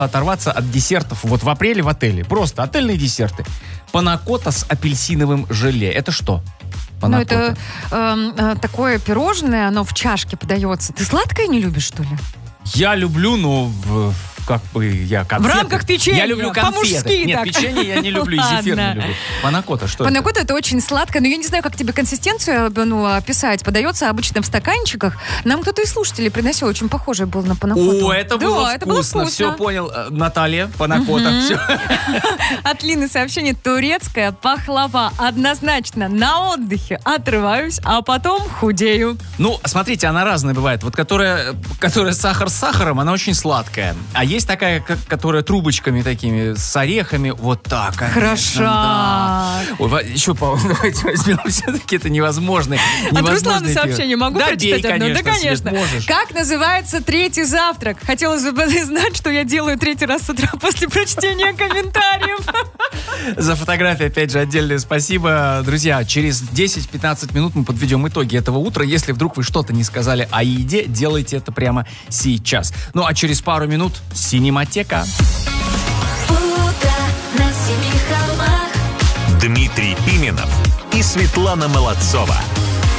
оторваться от десертов вот в апреле в отеле. Просто отельные десерты. Панакота с апельсиновым желе. Это что? Ну, это такое пирожное, оно в чашке подается. Ты сладкое не любишь, что ли? Я люблю, но как бы я конфеты. В рамках печенья. Я люблю конфеты. По-мужски Нет, так. печенье я не люблю, и зефир не люблю. Панакота, что это? Панакота это очень сладкое, но я не знаю, как тебе консистенцию описать. Подается обычно в стаканчиках. Нам кто-то из слушателей приносил, очень похожее было на панакоту. О, это было вкусно. Все понял. Наталья, панакота. Все. От Лины сообщение: турецкая пахлава. Однозначно на отдыхе отрываюсь, а потом худею. Ну, смотрите, она разная бывает. Вот которая сахар с сахаром, она очень сладкая. А есть такая, которая трубочками такими, с орехами, вот так. Хороша. Да. Ой, еще, давайте возьмем, все-таки это невозможно. От Руслана сообщение могу прочитать одно? Конечно, да, конечно. Свет, можешь. Как называется третий завтрак? Хотелось бы знать, что я делаю третий раз с утра после прочтения комментариев. За фотографию, опять же, отдельное спасибо. Друзья, через 10-15 минут мы подведем итоги этого утра. Если вдруг вы что-то не сказали о еде, делайте это прямо сейчас. Ну, а через пару минут Синематека. Дмитрий Пименов и Светлана Молодцова.